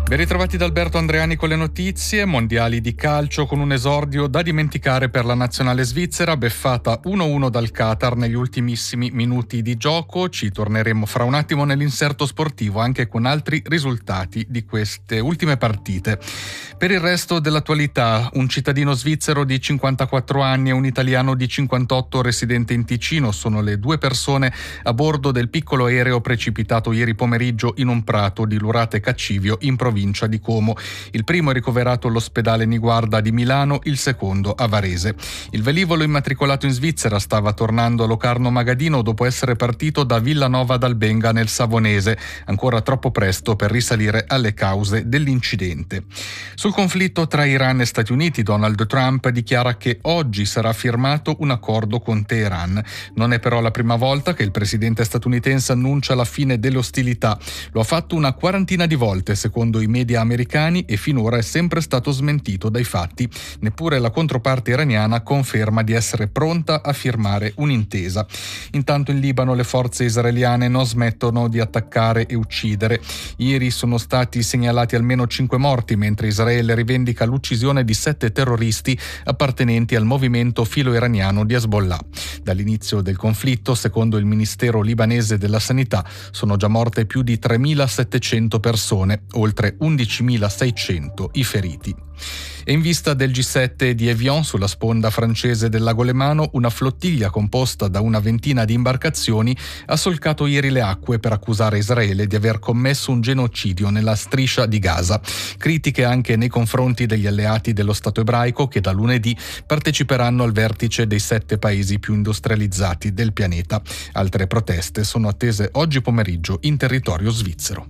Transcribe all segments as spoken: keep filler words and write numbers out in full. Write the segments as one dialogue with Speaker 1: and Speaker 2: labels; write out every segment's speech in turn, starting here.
Speaker 1: Ben ritrovati da Alberto Andreani con le notizie. Mondiali di calcio con un esordio da dimenticare per la nazionale svizzera, beffata uno a uno dal Qatar negli ultimissimi minuti di gioco. Ci torneremo fra un attimo nell'inserto sportivo anche con altri risultati di queste ultime partite. Per il resto dell'attualità, un cittadino svizzero di cinquantaquattro anni e un italiano di cinquantotto residente in Ticino sono le due persone a bordo del piccolo aereo precipitato ieri pomeriggio in un prato di Lurate Caccivio in provincia di Como. Il primo è ricoverato all'ospedale Niguarda di Milano, il secondo a Varese. Il velivolo immatricolato in Svizzera stava tornando a Locarno Magadino dopo essere partito da Villanova d'Albenga nel Savonese, ancora troppo presto per risalire alle cause dell'incidente. Sul conflitto tra Iran e Stati Uniti, Donald Trump dichiara che oggi sarà firmato un accordo con Teheran. Non è però la prima volta che il presidente statunitense annuncia la fine delle ostilità. Lo ha fatto una quarantina di volte, secondo i media americani, e finora è sempre stato smentito dai fatti. Neppure la controparte iraniana conferma di essere pronta a firmare un'intesa. Intanto in Libano le forze israeliane non smettono di attaccare e uccidere. Ieri sono stati segnalati almeno cinque morti, mentre Israele rivendica l'uccisione di sette terroristi appartenenti al movimento filo-iraniano di Hezbollah. Dall'inizio del conflitto, secondo il Ministero libanese della Sanità, sono già morte più di tremilasettecento persone, oltre undicimilaseicento i feriti. E in vista del G sette di Evian, sulla sponda francese del lago Lemano, una flottiglia composta da una ventina di imbarcazioni ha solcato ieri le acque per accusare Israele di aver commesso un genocidio nella striscia di Gaza. Critiche anche nei confronti degli alleati dello Stato ebraico, che da lunedì parteciperanno al vertice dei sette paesi più industrializzati del pianeta. Altre proteste sono attese oggi pomeriggio in territorio svizzero.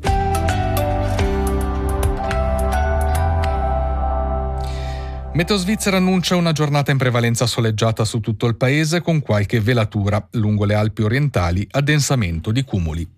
Speaker 1: Meteo Svizzera annuncia una giornata in prevalenza soleggiata su tutto il paese, con qualche velatura lungo le Alpi orientali, addensamento di cumuli.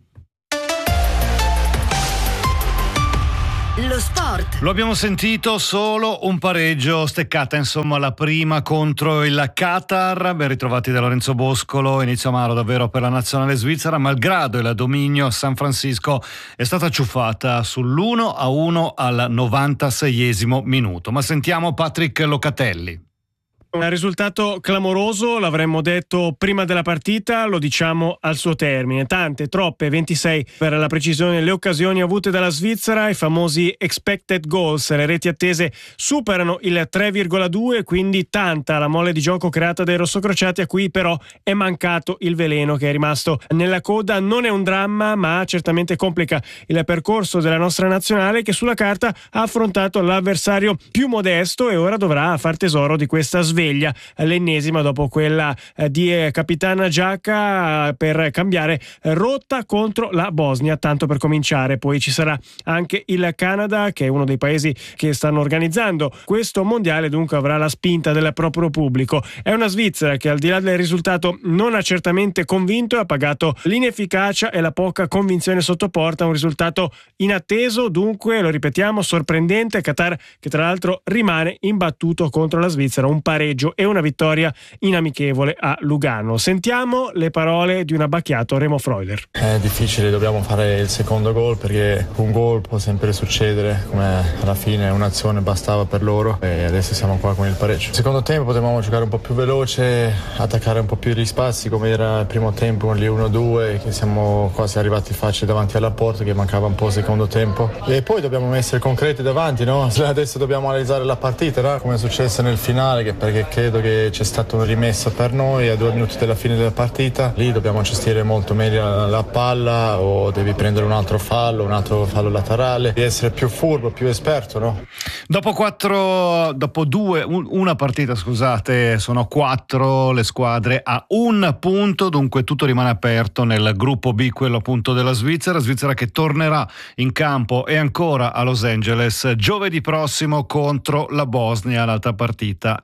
Speaker 2: Lo sport.
Speaker 3: Lo abbiamo sentito, solo un pareggio, steccata insomma la prima contro il Qatar. Ben ritrovati da Lorenzo Boscolo. Inizio amaro davvero per la nazionale svizzera, malgrado il dominio. San Francisco è stata ciuffata sull'uno a uno al novantaseiesimo minuto. Ma sentiamo Patrick Locatelli.
Speaker 4: Un risultato clamoroso, l'avremmo detto prima della partita, lo diciamo al suo termine. Tante, troppe, ventisei per la precisione, le occasioni avute dalla Svizzera, i famosi expected goals, le reti attese superano il tre virgola due, quindi tanta la mole di gioco creata dai rossocrociati, a cui però è mancato il veleno che è rimasto nella coda. Non è un dramma, ma certamente complica il percorso della nostra nazionale, che sulla carta ha affrontato l'avversario più modesto e ora dovrà far tesoro di questa sveglia. Sveglia, l'ennesima dopo quella di Capitana Giacca, per cambiare rotta contro la Bosnia, tanto per cominciare. Poi ci sarà anche il Canada, che è uno dei paesi che stanno organizzando questo mondiale, dunque avrà la spinta del proprio pubblico. È una Svizzera che, al di là del risultato, non ha certamente convinto e ha pagato l'inefficacia e la poca convinzione sotto porta. Un risultato inatteso, dunque, lo ripetiamo, sorprendente. Qatar, che tra l'altro rimane imbattuto contro la Svizzera, un pareggio e una vittoria in amichevole a Lugano. Sentiamo le parole di un abbacchiato Remo Freuler.
Speaker 5: È difficile, dobbiamo fare il secondo gol, perché un gol può sempre succedere, come alla fine un'azione bastava per loro e adesso siamo qua con il pareggio. Secondo tempo potevamo giocare un po' più veloce, attaccare un po' più gli spazi come era il primo tempo, lì uno due, che siamo quasi arrivati facili davanti alla porta, che mancava un po' il secondo tempo, e poi dobbiamo essere concreti davanti, no? Adesso dobbiamo analizzare la partita, no? Come è successo nel finale, che perché credo che c'è stato un rimesso per noi a due minuti dalla fine della partita. Lì dobbiamo gestire molto meglio la palla, o devi prendere un altro fallo, un altro fallo laterale, di essere più furbo, più esperto, no?
Speaker 3: Dopo quattro, dopo due, un, una partita, scusate, sono quattro le squadre a un punto, dunque tutto rimane aperto nel gruppo B, quello appunto della Svizzera. Svizzera che tornerà in campo e ancora a Los Angeles giovedì prossimo contro la Bosnia. L'altra partita è Qatar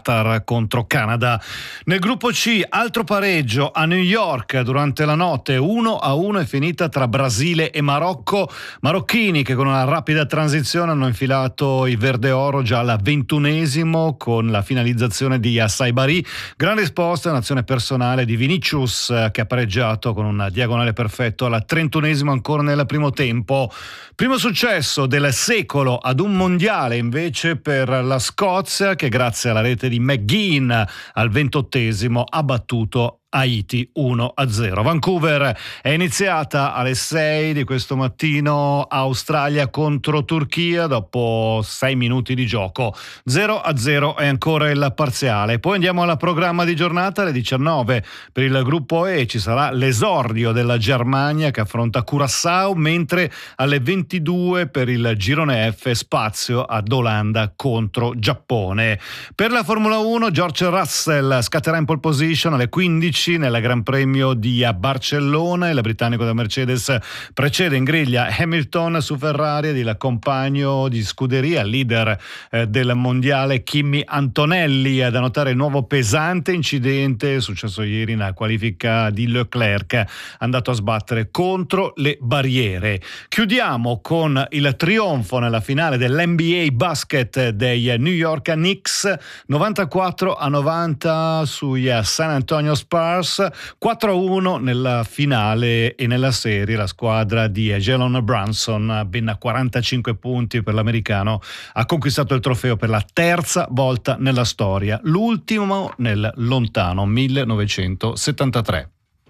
Speaker 3: Qatar contro Canada. Nel gruppo C, altro pareggio a New York durante la notte, uno a uno è finita tra Brasile e Marocco. Marocchini che con una rapida transizione hanno infilato i verde oro già al ventunesimo con la finalizzazione di Assai Bari. Gran risposta in azione personale di Vinicius che ha pareggiato con un diagonale perfetto al trentunesimo ancora nel primo tempo. Primo successo del secolo ad un mondiale invece per la Scozia che grazie alla rete di McGinn al ventottesimo ha battuto Haiti uno a zero. Vancouver è iniziata alle sei di questo mattino, Australia contro Turchia dopo sei minuti di gioco, zero a zero è ancora il parziale. Poi andiamo al programma di giornata. Alle diciannove per il gruppo E ci sarà l'esordio della Germania che affronta Curaçao, mentre alle ventidue per il girone F spazio ad Olanda contro Giappone. Per la Formula uno George Russell scatterà in pole position alle quindici nel Gran Premio di Barcellona. Il britannico da Mercedes precede in griglia Hamilton su Ferrari ed il compagno di scuderia, leader eh, del mondiale Kimi Antonelli. Da notare il nuovo pesante incidente successo ieri nella qualifica di Leclerc, andato a sbattere contro le barriere. Chiudiamo con il trionfo nella finale dell'N B A basket dei New York Knicks, novantaquattro a novanta sui San Antonio Spurs. quattro a uno nella finale e nella serie la squadra di Jalen Brunson, ben quarantacinque punti per l'americano, ha conquistato il trofeo per la terza volta nella storia, l'ultimo nel lontano millenovecentosettantatré.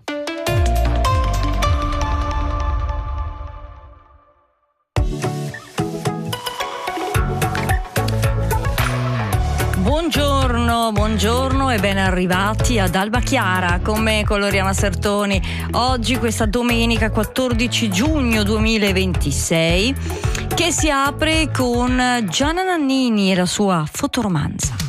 Speaker 6: Buongiorno, buongiorno e ben arrivati ad Alba Chiara con me, con Loriana Sertoni. Oggi, questa domenica quattordici giugno duemilaventisei, che si apre con Gianna Nannini e la sua fotoromanza.